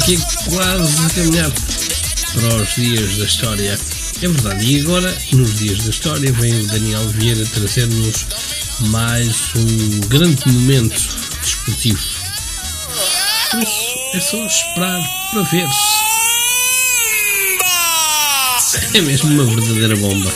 aqui quase a caminhar para os dias da história. É verdade, e agora, nos dias da história, vem o Daniel Vieira trazer-nos mais um grande momento desportivo. Por isso, é só esperar para ver-se. É mesmo uma verdadeira bomba.